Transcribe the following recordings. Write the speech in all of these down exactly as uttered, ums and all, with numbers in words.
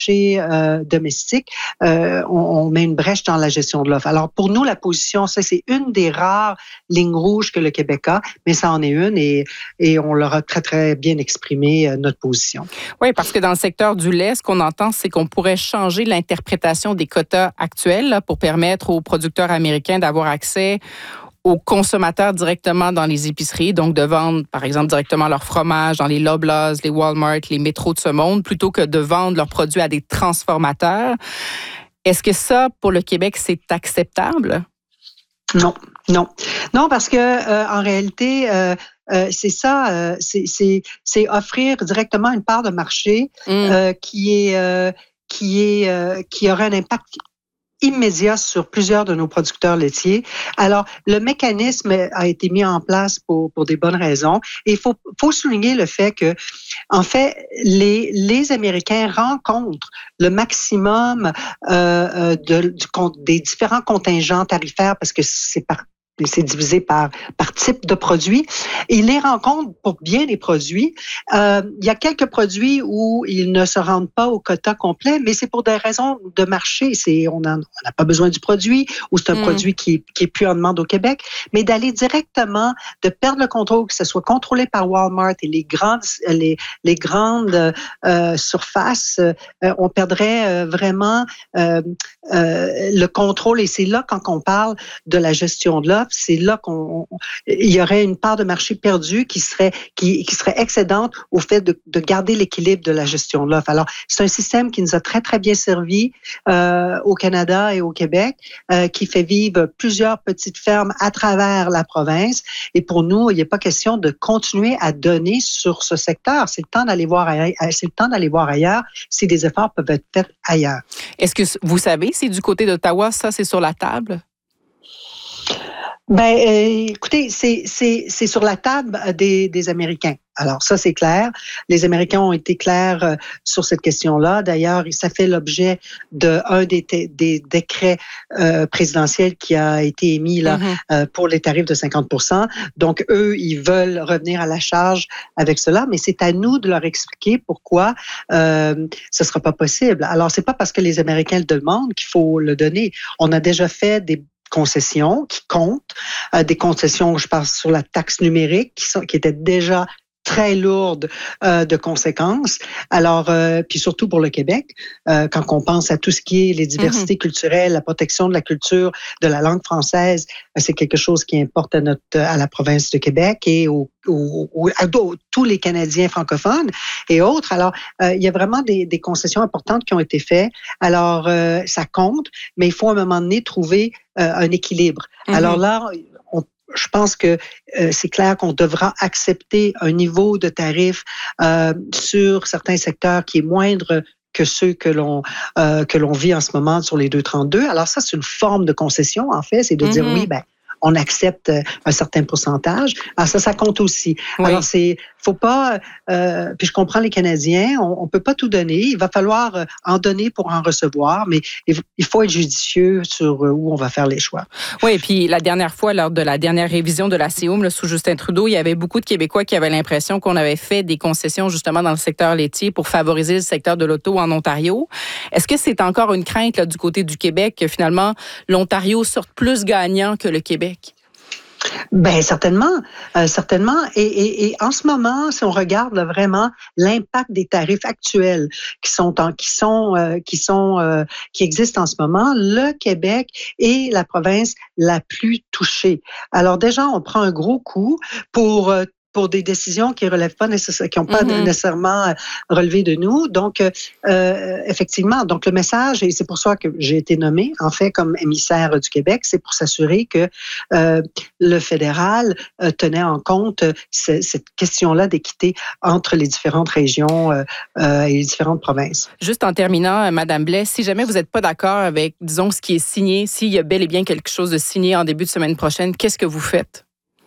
Euh, domestique, euh, on, on met une brèche dans la gestion de l'offre. Alors, pour nous, la position, ça, c'est une des rares lignes rouges que le Québec a, mais ça en est une et, et on leur a très, très bien exprimé euh, notre position. Oui, parce que dans le secteur du lait, ce qu'on entend, c'est qu'on pourrait changer l'interprétation des quotas actuels là, pour permettre aux producteurs américains d'avoir accès aux consommateurs directement dans les épiceries, donc de vendre, par exemple, directement leur fromage dans les Loblaws, les Walmart, les métros de ce monde, plutôt que de vendre leurs produits à des transformateurs. Est-ce que ça, pour le Québec, c'est acceptable? Non, non. Non, parce que euh, en réalité, euh, euh, c'est ça, euh, c'est, c'est, c'est offrir directement une part de marché mm. euh, qui est, euh, qui est, euh, qui aurait un impact immédiat sur plusieurs de nos producteurs laitiers. Alors, le mécanisme a été mis en place pour, pour des bonnes raisons. Et il faut, faut souligner le fait que, en fait, les, les Américains rencontrent le maximum euh, de, du, des différents contingents tarifaires parce que c'est par c'est divisé par, par type de produit. Ils les rencontrent pour bien des produits. Euh, il y a quelques produits où ils ne se rendent pas au quota complet, mais c'est pour des raisons de marché. C'est, on n'a pas besoin du produit ou c'est un mmh. produit qui, qui est plus en demande au Québec. Mais d'aller directement, de perdre le contrôle, que ce soit contrôlé par Walmart et les grandes, les, les grandes euh, surfaces, euh, on perdrait euh, vraiment euh, euh, le contrôle. Et c'est là, quand on parle de la gestion de l'offre, c'est là qu'on il y aurait une part de marché perdue qui serait qui, qui serait excédente au fait de, de garder l'équilibre de la gestion de l'offre. Alors, c'est un système qui nous a très, très bien servi euh, au Canada et au Québec, euh, qui fait vivre plusieurs petites fermes à travers la province. Et pour nous, il n'y a pas question de continuer à donner sur ce secteur. C'est le temps d'aller voir ailleurs, c'est le temps d'aller voir ailleurs si des efforts peuvent être faits ailleurs. Est-ce que vous savez si du côté d'Ottawa, ça, c'est sur la table? Ben, euh, écoutez, c'est, c'est, c'est sur la table des, des Américains. Alors, ça, c'est clair. Les Américains ont été clairs euh, sur cette question-là. D'ailleurs, ça fait l'objet d'un des, des décrets euh, présidentiels qui a été émis là, mm-hmm. euh, pour les tarifs de cinquante pour cent. Donc, eux, ils veulent revenir à la charge avec cela, mais c'est à nous de leur expliquer pourquoi euh, ce ne sera pas possible. Alors, c'est pas parce que les Américains le demandent qu'il faut le donner. On a déjà fait des concessions qui comptent, euh, des concessions, je pense, sur la taxe numérique qui, sont, qui étaient déjà très lourde euh, de conséquences. Alors, euh, puis surtout pour le Québec, euh, quand on pense à tout ce qui est les diversités mm-hmm. culturelles, la protection de la culture, de la langue française, c'est quelque chose qui importe à notre à la province de Québec et au, au, au, à, à tous les Canadiens francophones et autres. Alors, euh, il y a vraiment des, des concessions importantes qui ont été faites. Alors, euh, ça compte, mais il faut à un moment donné trouver euh, un équilibre. Mm-hmm. Alors là, on je pense que euh, c'est clair qu'on devra accepter un niveau de tarif euh, sur certains secteurs qui est moindre que ceux que l'on euh, que l'on vit en ce moment sur les deux trente-deux. Alors ça, c'est une forme de concession, en fait, c'est de mm-hmm. dire oui, ben on accepte un certain pourcentage. Alors ça, ça compte aussi. Oui. Alors c'est, faut pas, euh, puis je comprends les Canadiens, on, on peut pas tout donner. Il va falloir en donner pour en recevoir, mais il faut être judicieux sur où on va faire les choix. Oui, et puis la dernière fois, lors de la dernière révision de la C O M, là, sous Justin Trudeau, il y avait beaucoup de Québécois qui avaient l'impression qu'on avait fait des concessions justement dans le secteur laitier pour favoriser le secteur de l'auto en Ontario. Est-ce que c'est encore une crainte là, du côté du Québec que finalement l'Ontario sorte plus gagnant que le Québec? Ben certainement, euh, certainement. Et, et, et en ce moment, si on regarde là, vraiment l'impact des tarifs actuels qui sont en, qui sont euh, qui sont euh, qui existent en ce moment, le Québec est la province la plus touchée. Alors déjà, on prend un gros coup pour euh, pour des décisions qui relèvent pas nécessairement, qui n'ont pas mm-hmm. nécessairement relevé de nous. Donc, euh, effectivement, donc le message, et c'est pour ça que j'ai été nommée, en fait, comme émissaire du Québec, c'est pour s'assurer que euh, le fédéral euh, tenait en compte ce, cette question-là d'équité entre les différentes régions euh, euh, et les différentes provinces. Juste en terminant, Madame Blais, si jamais vous n'êtes pas d'accord avec, disons, ce qui est signé, s'il y a bel et bien quelque chose de signé en début de semaine prochaine, qu'est-ce que vous faites?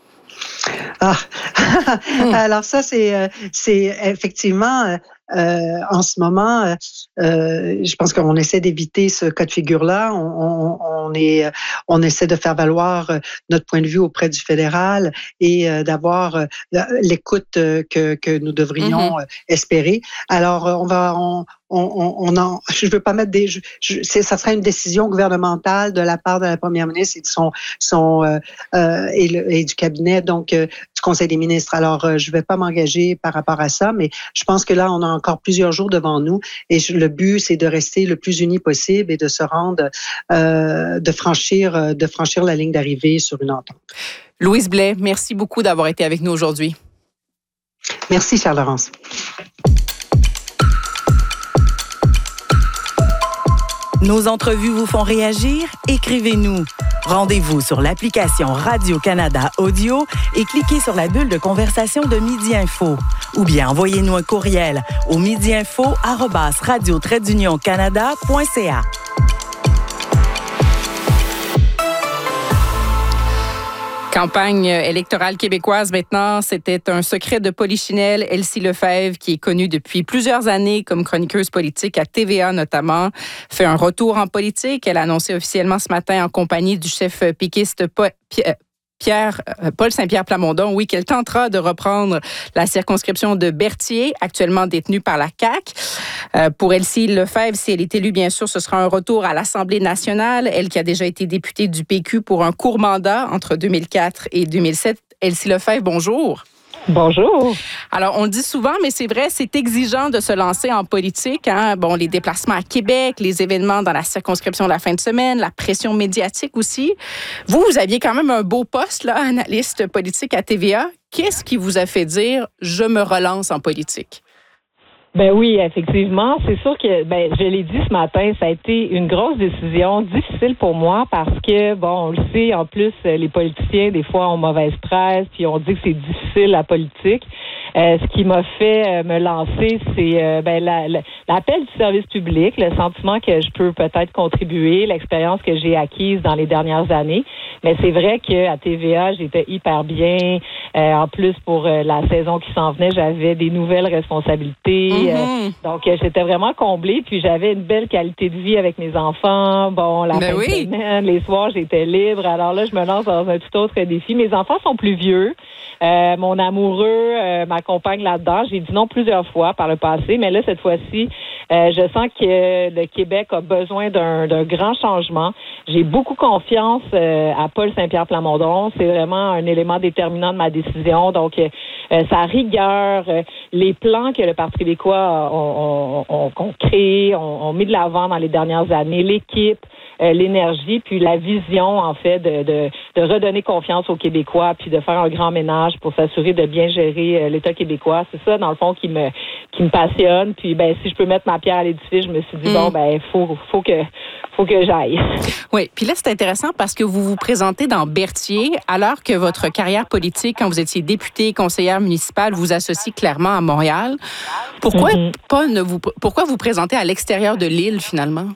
Ah, alors ça, c'est, c'est effectivement, euh, en ce moment, euh, je pense qu'on essaie d'éviter ce cas de figure-là. On, on, on, est, on essaie de faire valoir notre point de vue auprès du fédéral et d'avoir l'écoute que, que nous devrions mm-hmm. espérer. Alors, on va, on, on, on, on en, je veux pas mettre des, je, je, c'est, ça serait une décision gouvernementale de la part de la première ministre et de son, son euh, euh, et, le, et du cabinet, donc euh, du Conseil des ministres. Alors, euh, je vais pas m'engager par rapport à ça, mais je pense que là, on a encore plusieurs jours devant nous et je, le but, c'est de rester le plus unis possible et de se rendre, euh, de franchir, de franchir la ligne d'arrivée sur une entente. Louise Blais, merci beaucoup d'avoir été avec nous aujourd'hui. Merci, Charles-Laurence. Nos entrevues vous font réagir? Écrivez-nous. Rendez-vous sur l'application Radio-Canada Audio et cliquez sur la bulle de conversation de Midi Info. Ou bien envoyez-nous un courriel au midiinfo arobase radio trait d'union canada point c a. Campagne électorale québécoise maintenant, c'était un secret de Polichinelle. Elsie Lefebvre, qui est connue depuis plusieurs années comme chroniqueuse politique à T V A notamment, fait un retour en politique. Elle a annoncé officiellement ce matin en compagnie du chef péquiste Pierre, Paul Saint-Pierre Plamondon, oui, qu'elle tentera de reprendre la circonscription de Berthier, actuellement détenue par la C A Q. Euh, pour Elsie Lefebvre, si elle est élue, bien sûr, ce sera un retour à l'Assemblée nationale. Elle qui a déjà été députée du P Q pour un court mandat entre deux mille quatre et deux mille sept. Elsie Lefebvre, bonjour. Bonjour. Alors, on le dit souvent, mais c'est vrai, c'est exigeant de se lancer en politique. Hein? Bon, les déplacements à Québec, les événements dans la circonscription de la fin de semaine, la pression médiatique aussi. Vous, vous aviez quand même un beau poste, là, analyste politique à T V A. Qu'est-ce qui vous a fait dire « je me relance en politique » ? Ben oui, effectivement. C'est sûr que, ben, je l'ai dit ce matin, ça a été une grosse décision, difficile pour moi parce que, bon, on le sait, en plus, les politiciens, des fois, ont mauvaise presse, puis on dit que c'est difficile, la politique. Euh, ce qui m'a fait euh, me lancer, c'est euh, ben, la, la, l'appel du service public, le sentiment que je peux peut-être contribuer, l'expérience que j'ai acquise dans les dernières années. Mais c'est vrai qu'à T V A, j'étais hyper bien. Euh, en plus, pour euh, la saison qui s'en venait, j'avais des nouvelles responsabilités. Mm-hmm. Euh, donc, euh, j'étais vraiment comblée. Puis, j'avais une belle qualité de vie avec mes enfants. Bon, la ben fin oui. de semaine, les soirs, j'étais libre. Alors là, je me lance dans un tout autre défi. Mes enfants sont plus vieux. Euh, mon amoureux euh, m'accompagne là-dedans. J'ai dit non plusieurs fois par le passé, mais là, cette fois-ci, euh, je sens que le Québec a besoin d'un, d'un grand changement. J'ai beaucoup confiance euh, à Paul Saint-Pierre Plamondon. C'est vraiment un élément déterminant de ma décision. Donc, euh, sa rigueur, euh, les plans que le Parti québécois ont, ont, ont créés, ont, ont mis de l'avant dans les dernières années, l'équipe, euh, l'énergie, puis la vision, en fait, de, de, de redonner confiance aux Québécois, puis de faire un grand ménage pour s'assurer de bien gérer euh, l'État québécois. C'est ça, dans le fond, qui me qui me passionne. Puis, ben, si je peux mettre ma pierre à l'édifice, je me suis dit, mm. bon, ben, faut, faut que faut que j'aille. Oui, puis là, c'est intéressant parce que vous vous présentez dans Berthier, alors que votre carrière politique, quand vous étiez députée, conseillère municipale, vous associe clairement à Montréal. Pourquoi mm-hmm. pas ne vous pourquoi vous présentez à l'extérieur de l'île, finalement?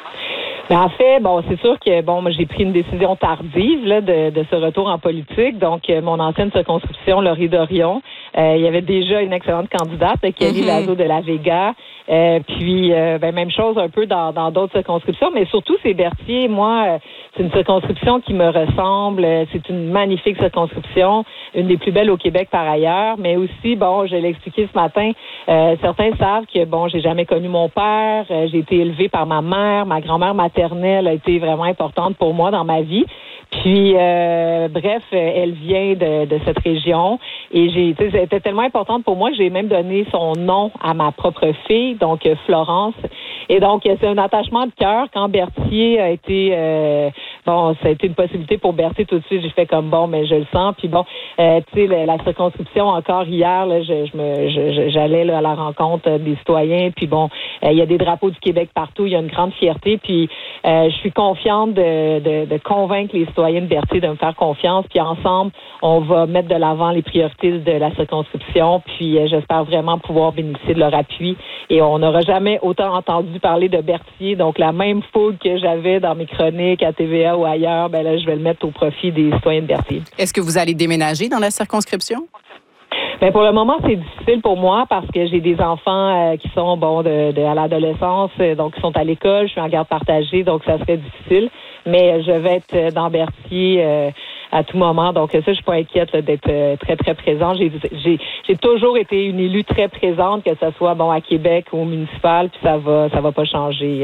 Ben en fait, bon, c'est sûr que bon, moi, j'ai pris une décision tardive là, de, de ce retour en politique. Donc, euh, mon ancienne circonscription, Laurie Dorion, euh, il y avait déjà une excellente candidate, Kelly mm-hmm. Lazo de la Vega. Euh, puis, euh, ben, même chose un peu dans, dans d'autres circonscriptions, mais surtout, c'est Berthier. Moi, euh, c'est une circonscription qui me ressemble. C'est une magnifique circonscription, une des plus belles au Québec par ailleurs. Mais aussi, bon, je l'ai expliqué ce matin, euh, certains savent que, bon, j'ai jamais connu mon père. Euh, j'ai été élevée par ma mère. Ma grand-mère maternelle a été vraiment importante pour moi dans ma vie. Puis, euh, bref, elle vient de, de cette région et j'ai, tu sais, c'était tellement importante pour moi que j'ai même donné son nom à ma propre fille, donc Florence. Et donc, c'est un attachement de cœur quand Berthier a été, euh, bon, ça a été une possibilité pour Berthier tout de suite. J'ai fait comme bon, mais je le sens. Puis bon, euh, tu sais, la, la circonscription encore hier, là, je, je me, je, j'allais là, à la rencontre des citoyens. Puis bon, il euh, y a des drapeaux du Québec partout. Il y a une grande fierté. Puis euh, je suis confiante de, de, de convaincre les citoyens de Berthier de me faire confiance. Puis ensemble, on va mettre de l'avant les priorités de la circonscription. Puis euh, j'espère vraiment pouvoir bénéficier de leur appui. Et on n'aura jamais autant entendu parler de Berthier. Donc la même foule que j'avais dans mes chroniques à T V A ou ailleurs, ben là, je vais le mettre au profit des citoyens de Berthier. Est-ce que vous allez déménager dans la circonscription? Ben pour le moment, c'est difficile pour moi parce que j'ai des enfants euh, qui sont bon de, de à l'adolescence, euh, donc qui sont à l'école. Je suis en garde partagée, donc ça serait difficile. Mais je vais être dans Berthier euh, à tout moment. Donc ça, je suis pas inquiète là, d'être euh, très, très présente. J'ai, j'ai, j'ai toujours été une élue très présente, que ce soit bon à Québec ou au municipal, puis ça va, ça va pas changer.